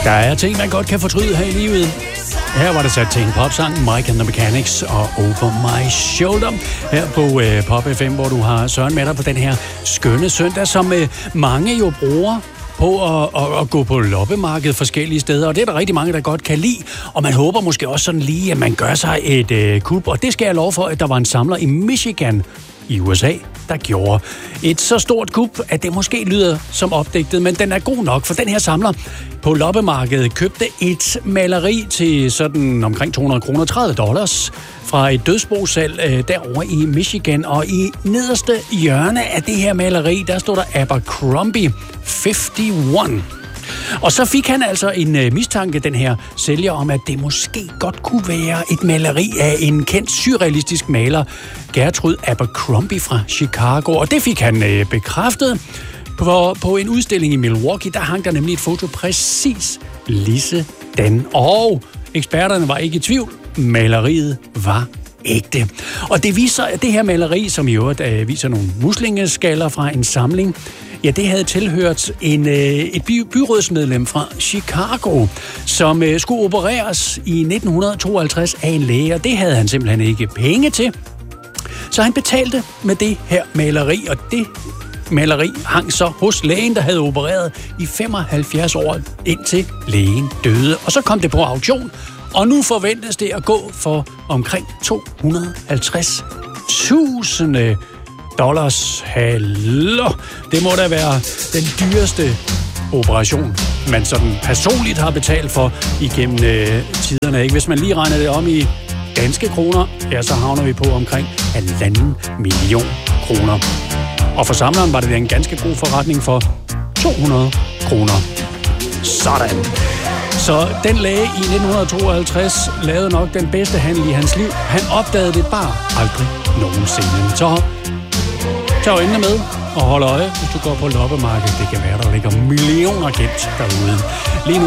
Der er ting, man godt kan fortryde her i livet. Her var det sat til en popsang, Mike and the Mechanics og Over My Shoulder, her på Pop FM, hvor du har Søren med dig på den her skønne søndag, som mange jo bruger på at gå på loppemarked forskellige steder, og det er der rigtig mange, der godt kan lide, og man håber måske også sådan lige, at man gør sig et kup, og det skal jeg love for, at der var en samler i Michigan i USA, der gjorde et så stort kup, at det måske lyder som opdigtet, men den er god nok, for den her samler på loppemarkedet købte et maleri til sådan omkring $200, $30, fra et dødsbosalg derovre i Michigan, og i nederste hjørne af det her maleri, der stod der Abercrombie 51. Og så fik han altså en mistanke, den her sælger, om at det måske godt kunne være et maleri af en kendt surrealistisk maler, Gertrude Abercrombie fra Chicago. Og det fik han bekræftet. På en udstilling i Milwaukee, der hang der nemlig et foto præcis ligesådan. Og eksperterne var ikke i tvivl. Maleriet var ægte. Og det viser, at det her maleri, som i øvrigt viser nogle muslingeskaller fra en samling, ja, det havde tilhørt et byrådsmedlem fra Chicago, som skulle opereres i 1952 af en læge, og det havde han simpelthen ikke penge til. Så han betalte med det her maleri, og det maleri hang så hos lægen, der havde opereret i 75 år, indtil lægen døde. Og så kom det på auktion, og nu forventes det at gå for omkring $250.000. Hallo! Det må da være den dyreste operation, man sådan personligt har betalt for igennem tiderne. Ikke? Hvis man lige regner det om i danske kroner, ja, så havner vi på omkring 1,5 million kroner. Og for samleren var det en ganske god forretning for 200 kroner. Sådan. Så den læge i 1952 lavede nok den bedste handel i hans liv. Han opdagede det bare aldrig nogensinde. Så tag øjnene med og hold øje, hvis du går på loppemarkedet. Det kan være, der ligger millioner gemt derude. Lige nu